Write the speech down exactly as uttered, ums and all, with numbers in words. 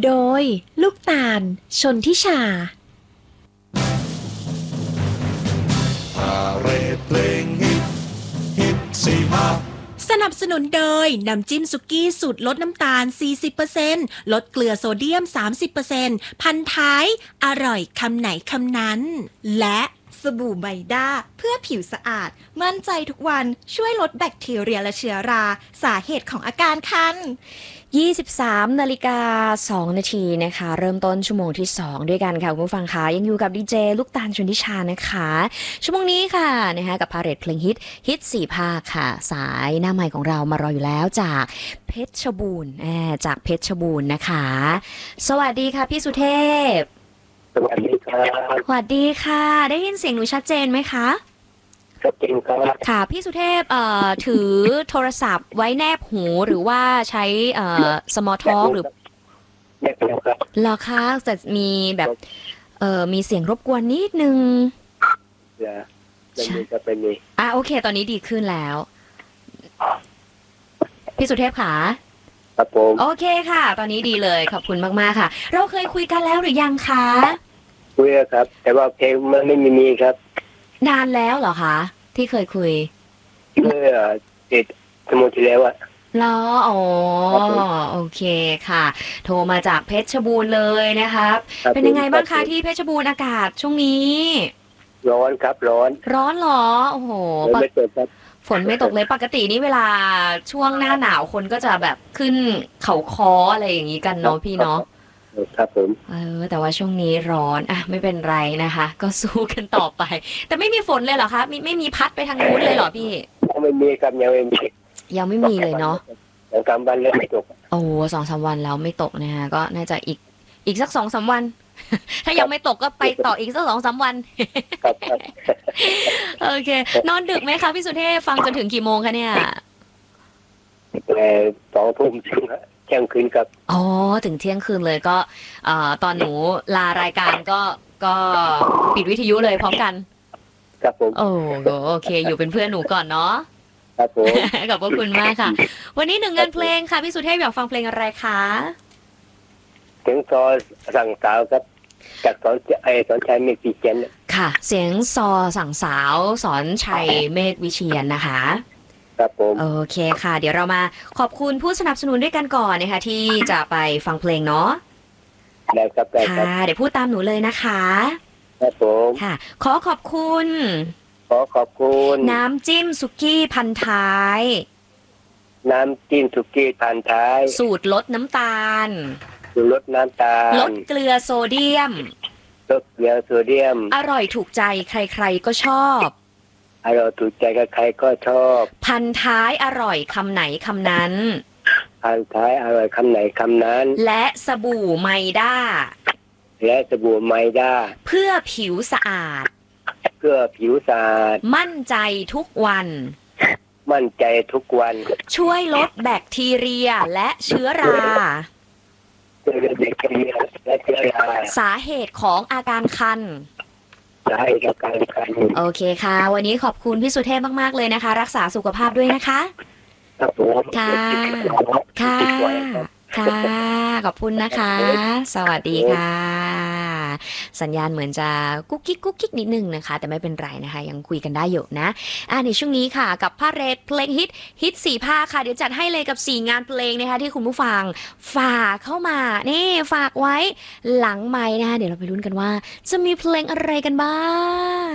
โดยลูกตาลชนทิชาพาเรดเพลงฮิตฮิตสี่ภาคสนับสนุนโดยน้ำจิ้มสุกี้สูตรลดน้ำตาล สี่สิบเปอร์เซ็นต์ ลดเกลือโซเดียม สามสิบเปอร์เซ็นต์ พันท้ายอร่อยคำไหนคำนั้นและสบู่ไบด้าเพื่อผิวสะอาดมั่นใจทุกวันช่วยลดแบคทีเรียและเชื้อราสาเหตุของอาการคันยี่สิบสามนาฬิกาสองนาทีนะคะเริ่มต้นชั่วโมงที่สองด้วยกันค่ะคุณผู้ฟังคะยังอยู่กับดีเจลูกตาลชนทิชานะคะชั่วโมงนี้ค่ะนะคะกับพาเรดเพลงฮิตฮิตสี่ภาคค่ะสายหน้าใหม่ของเรามารออยู่แล้วจากเพชรบูรณ์แอบจากเพชรบูรณ์นะคะสวัสดีค่ะพี่สุเทพสวัสดีครับสวัสดีค่ะได้ยินเสียงหนูชัดเจนไหมคะชัดเจนครับค่ะพี่สุเทพเอ่อถือโทรศัพท์ไว้แนบหูหรือว่าใช้เอ่อ small talk หรือแนบหูครับเหรอคะจะมีแบบเอ่อมีเสียงรบกวนนิดนึงจะจะมีจะเป็นมีอ่ะโอเคตอนนี้ดีขึ้นแล้วพี่สุเทพค่ะครับผมโอเคค่ะตอนนี้ดีเลยขอบคุณมากๆค่ะเราเคยคุยกันแล้วหรือยังคะคุยครับแต่ว่าเพลงมันไม่มีมีครับนานแล้วเหรอคะที่เคยคุยเมื่อเจ็ดชั่วโมงที่แล้วอะเหรออ๋อโอเคค่ะโทรมาจากเพชรบูรณ์เลยนะครับเป็นยังไงบ้างคะที่เพชรบูรณ์อากาศช่วงนี้ร้อนครับร้อนร้อนเหรอโอ้โหฝนไม่ตกครับฝนไม่ตกเลยปกตินี่เวลาช่วงหน้าหนาวคนก็จะแบบขึ้นเขาค้ออะไรอย่างนี้กันเนาะพี่เนาะครับผมเออแต่ว่าช่วงนี้ร้อนอ่ะไม่เป็นไรนะคะก็สู้กันต่อไปแต่ไม่มีฝนเลยเหรอคะไม่ไม่มีพัดไปทางนู้นเลยเหรอพี่ยังไม่มีครับยังไม่มียังไม่มีเลยเนาะสองสามวันแล้วไม่ตกโอ้สองสามวันแล้วไม่ตกนะฮะก็น่าจะอีกอีกสักสองสามวันถ้ายังไม่ตกก็ไปต่ออีกสักสองสามวันโอเคนอนดึกไหมคะพี่สุเทพฟังจนถึงกี่โมงคะเนี่ยแต่สองทุ่มถึงเที่ยงคืนครับอ๋อถึงเที่ยงคืนเลยก็เอ่อตอนหนูลารายการก็ก็ปิดวิทยุเลยพร้อมกันครับผมโอ้โอเคอยู่เป็นเพื่อนหนูก่อนเนาะครับผมขอบพระคุณมากค่ะวันนี้หนึ่งงานเพลงค่ะพี่สุเทพอยากฟังเพลงอะไรคะเสียงซอสั่งสาวครับจากสอนไอสอนชัยเมฆวิเชียนค่ะเสียงซอสั่งสาวสอนชัยเมฆวิเชียนนะคะครับผมโอเคค่ะเดี๋ยวเรามาขอบคุณผู้สนับสนุนด้วยกันก่อนนะคะที่จะไปฟังเพลงเนาะได้ครับได้ครับค่ะเดี๋ยวพูดตามหนูเลยนะคะครับผมค่ะขอขอบคุณขอขอบคุณน้ำจิ้มสุกี้พันท้ายน้ำจิ้มสุกี้พันท้ายสูตรลดน้ำตาลลดน้ำตาลลดเกลือโซเดียมลดเกลือโซเดียมอร่อยถูกใจใครๆก็ชอบอร่อยถูกใจใครก็ชอบพันท้ายอร่อยคำไหนคำนั้นพันท้ายอร่อยคำไหนคำนั้นและสบู่ไมด้าและสบู่ไมด้าเพื่อผิวสะอาดเพื่อผิวสะอาดมั่นใจทุกวันมั่นใจทุกวันช่วยลดแบคทีเรียและเชื้อราสาเหตุของอาการคันสาเหตุของอาการคันโอเคค่ะวันนี้ขอบคุณพี่สุเทพมากๆเลยนะคะรักษาสุขภาพด้วยนะคะครับผมค่ะค่ะค่ะขอบคุณนะคะสวัสดีค่ะสัญญาณเหมือนจะกุ๊กกิ๊กกุ๊กกิ๊กนิดนึงนะคะแต่ไม่เป็นไรนะคะยังคุยกันได้อยู่นะอ่าในช่วงนี้ค่ะกับพาเรดเพลงฮิตฮิตสี่ภาคค่ะเดี๋ยวจัดให้เลยกับสี่งานเพลงนะคะที่คุณผู้ฟังฝากเข้ามานี่ฝากไว้หลังไมค์นะคะเดี๋ยวเราไปลุ้นกันว่าจะมีเพลงอะไรกันบ้าง